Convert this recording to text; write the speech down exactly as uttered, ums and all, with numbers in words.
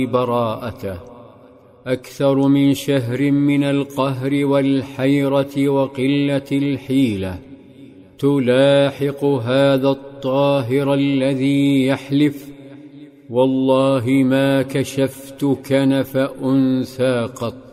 براءته أكثر من شهر من القهر والحيرة وقلة الحيلة، تلاحق هذا الطاهر الذي يحلف: والله ما كشفت كنف أنثى قط.